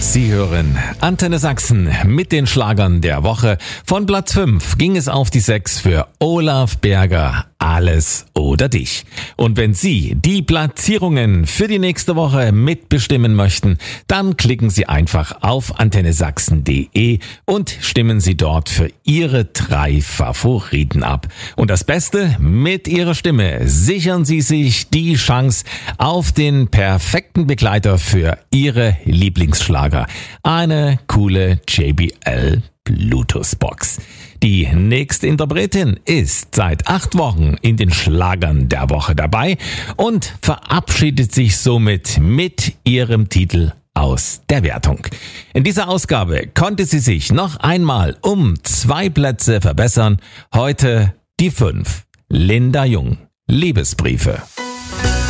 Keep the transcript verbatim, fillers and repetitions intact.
Sie hören Antenne Sachsen mit den Schlagern der Woche. Von Platz fünf ging es auf die sechs für Olaf Berger, Alles oder dich. Und wenn Sie die Platzierungen für die nächste Woche mitbestimmen möchten, dann klicken Sie einfach auf antenne sachsen punkt de und stimmen Sie dort für Ihre drei Favoriten ab. Und das Beste, mit Ihrer Stimme sichern Sie sich die Chance auf den perfekten Begleiter für Ihre Lieblingsschlager. Eine coole J B L Bluetooth-Box. Die nächste Interpretin ist seit acht Wochen in den Schlagern der Woche dabei und verabschiedet sich somit mit ihrem Titel aus der Wertung. In dieser Ausgabe konnte sie sich noch einmal um zwei Plätze verbessern. Heute die fünf. Linda Jung. Liebesbriefe.